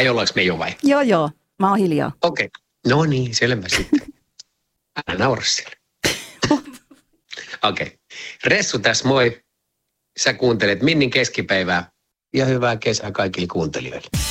Vai ollaanko me jo vai? Joo. Mä oon hiljaa. Okei. No niin, selvä sitten. Älä naura siellä. Okei. Ressu tässä moi. Sä kuuntelet Minnin keskipäivää ja hyvää kesää kaikille kuuntelijoille.